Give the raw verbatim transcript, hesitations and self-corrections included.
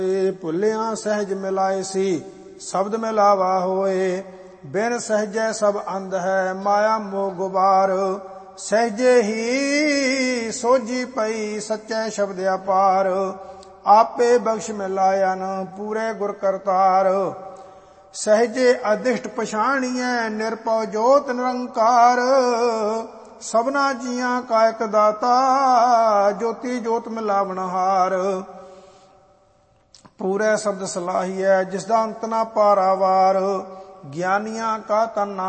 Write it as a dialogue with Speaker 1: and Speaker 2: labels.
Speaker 1: ਭੁੱਲਿਆ ਸਹਿਜ ਮਿਲਾਏ ਸੀ, ਸ਼ਬਦ ਮਿਲਾਵਾ ਹੋਏ। ਬਿਨ ਸਹਿਜੈ ਸਭ ਅੰਧ ਹੈ, ਮਾਇਆ ਮੋਹ ਗੁਬਾਰ। ਸਹਿਜੇ ਹੀ ਸੋਝੀ ਪਈ, ਸੱਚੈ ਸ਼ਬਦ ਅਪਾਰ। ਆਪੇ ਬਖਸ਼ ਮਿਲਾਇਨ, ਪੂਰੇ ਗੁਰ ਕਰਤਾਰ। ਸਹਿਜੇ ਅਧਿਸ਼ਟ ਪਛਾਣੀਐ, ਨਿਰਭਉ ਜੋਤ ਨਿਰੰਕਾਰ। ਸਭਨਾ ਜੀਆਂ ਕਾ ਇਕ ਦਾਤਾ, ਜੋਤੀ ਜੋਤ ਮਿਲਾਵਨਹਾਰ। ਪੂਰੇ ਸ਼ਬਦ ਸਲਾਹੀਐ, ਜਿਸਦਾ ਅੰਤ ਨਾ ਪਾਰਾਵਾਰ। ਗਿਆਨੀਆਂ ਕਾ ਤਨ